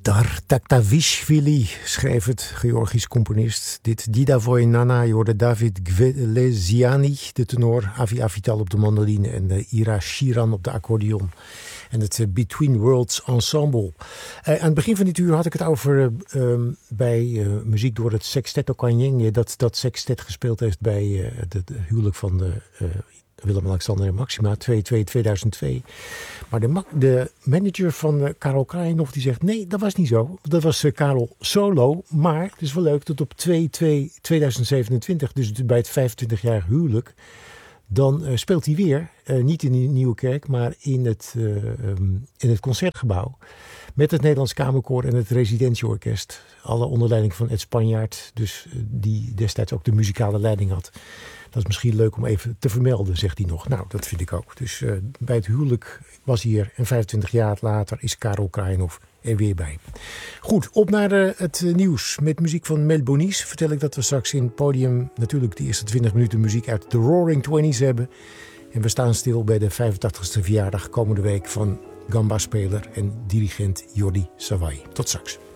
Eldar Taktavishvili schreef het, Georgisch componist. Dit Dida Voinana, je hoorde David Gveleziani, de tenor, Avi Avital op de mandoline en Ira Shiran op de accordeon. En het Between Worlds Ensemble. Aan het begin van dit uur had ik het over bij muziek door het Sexteto Canyengue, dat sextet gespeeld heeft bij het huwelijk van de Willem-Alexander en Maxima, 2-2-2002. Maar de manager van Karel Kraaienhof die zegt, nee, dat was niet zo. Dat was Karel solo, maar het is wel leuk dat op 2-2-2027, dus bij het 25-jarig huwelijk, dan speelt hij weer, niet in de Nieuwe Kerk, maar in het Concertgebouw. Met het Nederlands Kamerkoor en het Residentieorkest. Alle onder leiding van Ed Spanjaard, dus die destijds ook de muzikale leiding had. Dat is misschien leuk om even te vermelden, zegt hij nog. Nou, dat vind ik ook. Dus bij het huwelijk was hij er en 25 jaar later is Karel Kraaienhof er weer bij. Goed, op naar het nieuws. Met muziek van Mel Bonis vertel ik dat we straks in het podium natuurlijk de eerste 20 minuten muziek uit de Roaring Twenties hebben. En we staan stil bij de 85ste verjaardag komende week van gamba-speler en dirigent Jordi Savai. Tot straks.